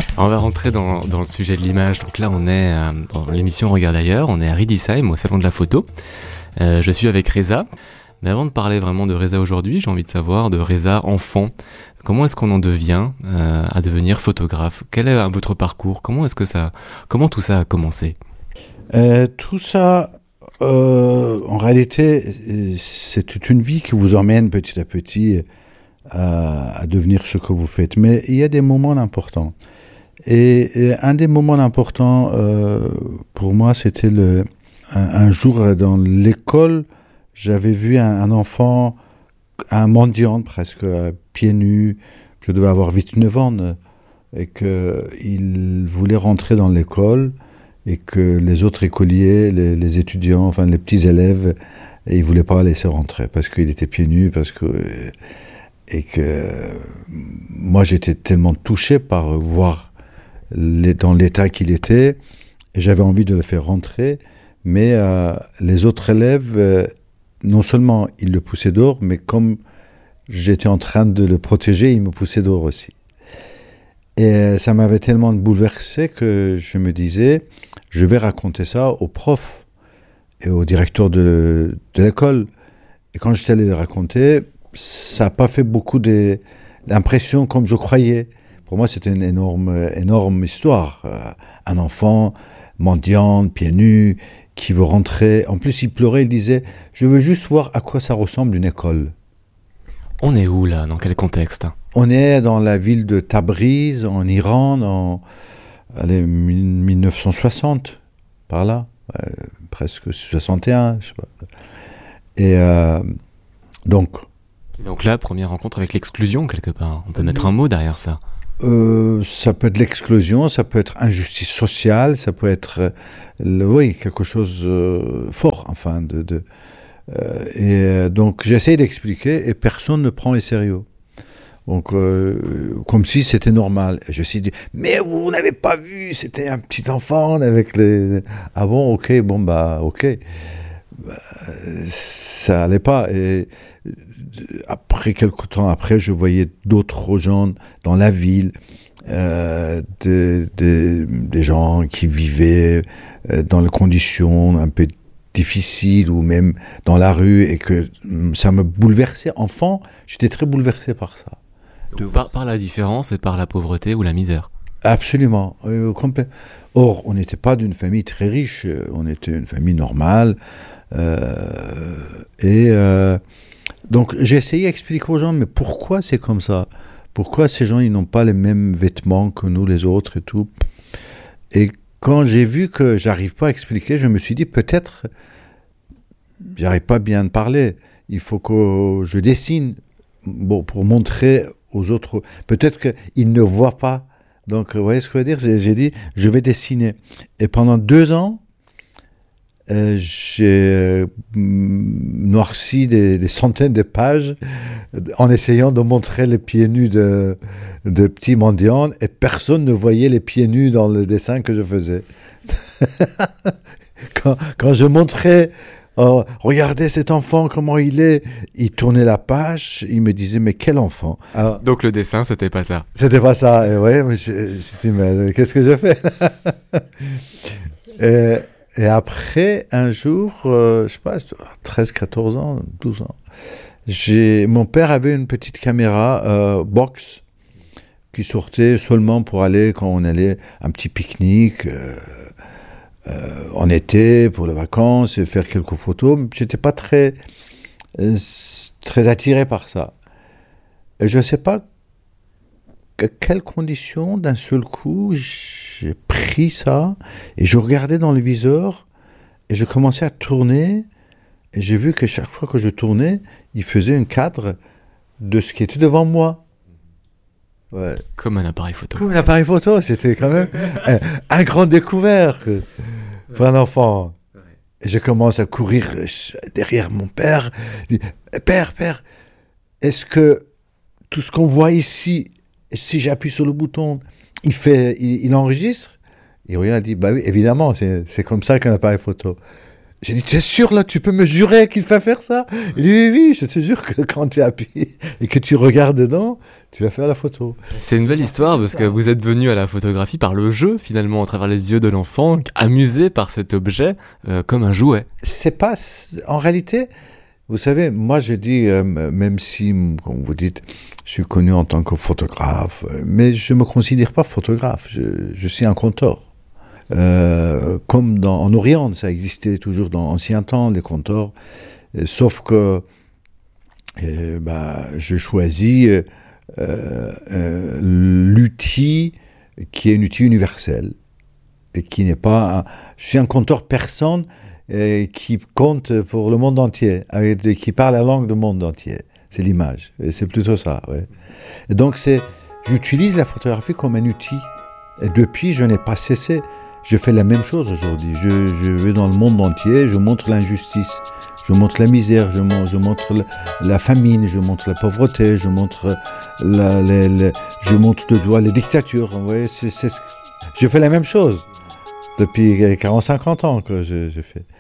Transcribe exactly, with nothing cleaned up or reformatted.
Alors, on va rentrer dans, dans le sujet de l'image. Donc là, on est euh, dans l'émission Regarde ailleurs. On est à Riedisheim, au salon de la photo. Euh, je suis avec Reza. Mais avant de parler vraiment de Reza aujourd'hui, j'ai envie de savoir de Reza enfant. Comment est-ce qu'on en devient euh, à devenir photographe ? Quel est votre parcours ? Comment est-ce que ça, comment tout ça a commencé ? euh, Tout ça, euh, en réalité, c'est toute une vie qui vous emmène petit à petit à, à devenir ce que vous faites. Mais il y a des moments importants. Et, et un des moments importants euh, pour moi, c'était le, un, un jour dans l'école, j'avais vu un, un enfant, un mendiant presque, pieds nus, je devais avoir huit neuf ans, et qu'il voulait rentrer dans l'école, et que les autres écoliers, les, les étudiants, enfin les petits élèves, et ils ne voulaient pas la laisser rentrer, parce qu'il était pieds nus, parce que... Et que moi, j'étais tellement touché par voir les, dans l'état qu'il était, et j'avais envie de le faire rentrer, mais euh, les autres élèves... Euh, non seulement il le poussait dehors, mais comme j'étais en train de le protéger, il me poussait dehors aussi. Et ça m'avait tellement bouleversé que je me disais, je vais raconter ça aux profs et au directeur de, de l'école. Et quand j'étais allé le raconter, ça n'a pas fait beaucoup d'impression comme je croyais. Pour moi, c'était une énorme, énorme histoire. Un enfant mendiant, pieds nus, qui veut rentrer. En plus, il pleurait, il disait « Je veux juste voir à quoi ça ressemble une école ». On est où, là ? Dans quel contexte ? On est dans la ville de Tabriz, en Iran, dans allez, mille neuf cent soixante, par là, euh, presque soixante et un, je sais pas. Et euh, donc... Donc là, première rencontre avec l'exclusion, quelque part. On peut mettre un mot derrière ça. Euh, ça peut être l'exclusion, ça peut être injustice sociale, ça peut être, euh, le, oui, quelque chose euh, fort, enfin, de, de euh, et euh, donc j'essaie d'expliquer et personne ne prend les sérieux. Donc, euh, comme si c'était normal. Et je me suis dit, mais vous n'avez pas vu, c'était un petit enfant avec les... Ah bon, ok, bon, bah, ok. Bah, ça allait pas. Et après, quelques temps après, je voyais d'autres gens dans la ville, euh, de, de, des gens qui vivaient dans des conditions un peu difficiles ou même dans la rue, et que ça me bouleversait. Enfant, j'étais très bouleversé par ça. Par, par la différence et par la pauvreté ou la misère. Absolument. Euh, complè- Or, on n'était pas d'une famille très riche, on était une famille normale. Euh, et euh, donc, j'ai essayé d'expliquer aux gens, mais pourquoi c'est comme ça ? Pourquoi ces gens, ils n'ont pas les mêmes vêtements que nous, les autres et tout ? Et quand j'ai vu que j'arrive pas à expliquer, je me suis dit, peut-être, j'arrive pas bien de parler. Il faut que je dessine, bon, pour montrer aux autres. Peut-être qu'ils ne voient pas. Donc, vous voyez ce que je veux dire ? J'ai dit, je vais dessiner. Et pendant deux ans, euh, j'ai euh, noirci des, des centaines de pages en essayant de montrer les pieds nus de, de petits mendiants, et personne ne voyait les pieds nus dans le dessin que je faisais. quand, quand je montrais, oh, regardez cet enfant, comment il est, il tournait la page, il me disait, mais quel enfant ? Alors, donc le dessin, c'était pas ça. C'était pas ça, et ouais, mais je, je dis, mais qu'est-ce que je fais ? et, et après, un jour, euh, je sais pas, treize, quatorze ans, douze ans, j'ai, mon père avait une petite caméra euh, box qui sortait seulement pour aller, quand on allait, un petit pique-nique, euh, euh, en été, pour les vacances, et faire quelques photos. J'étais pas très, euh, très attiré par ça. Et je sais pas à quelles conditions, d'un seul coup, j'ai pris ça, et je regardais dans le viseur, et je commençais à tourner, et j'ai vu que chaque fois que je tournais, il faisait un cadre de ce qui était devant moi. Ouais. Comme un appareil photo. Comme un appareil photo, c'était quand même un, un grand découvert pour un enfant. Et je commence à courir derrière mon père. Je dis, père, père, est-ce que tout ce qu'on voit ici, si j'appuie sur le bouton, il, fait, il, il enregistre ? Et Aurélien a dit, bah oui, évidemment, c'est, c'est comme ça qu'un appareil photo. J'ai dit, tu es sûr là, tu peux me jurer qu'il va faire ça? Il dit, oui, oui, je te jure que quand tu appuies et que tu regardes dedans, tu vas faire la photo. C'est une belle histoire parce que vous êtes venu à la photographie par le jeu finalement, à travers les yeux de l'enfant, amusé par cet objet euh, comme un jouet. C'est pas, en réalité, vous savez, moi je dis, euh, même si, comme vous dites, je suis connu en tant que photographe, mais je me considère pas photographe, je, je suis un conteur. Euh, comme dans, en Orient, ça existait toujours dans l'ancien temps, les compteurs, euh, sauf que euh, bah, je choisis euh, euh, l'outil qui est un outil universel et qui n'est pas... Un, je suis un compteur personne euh, qui compte pour le monde entier, avec, qui parle la langue du monde entier. C'est l'image, et c'est plutôt ça. Ouais. Et donc c'est, j'utilise la photographie comme un outil, et depuis je n'ai pas cessé. Je fais la même chose aujourd'hui. Je, je vais dans le monde entier, je montre l'injustice, je montre la misère, je, mon, je montre la, la famine, je montre la pauvreté, je montre, la, la, la, je montre de doigt les dictatures. Vous voyez, c'est, c'est, je fais la même chose depuis quarante à cinquante ans que je, je fais.